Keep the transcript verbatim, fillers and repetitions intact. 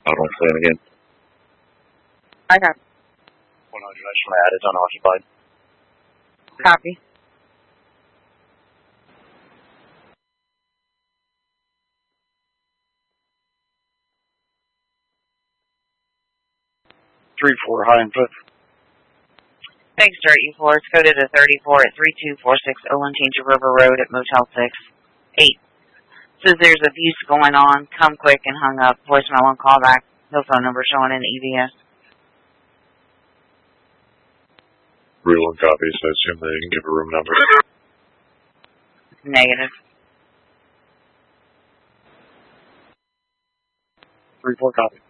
one plan again. I got one hundred, I just want to add it's unoccupied. copy. three four, high and foot. Thanks, Dirt E four. It's coded to thirty-four at three two four six Olentangy River Road at Motel six. eight. Says there's abuse going on. Come quick and hung up. Voicemail and callback. No phone number showing in E V S. Real one copies, so I assume they can give a room number. Negative. three four, copy.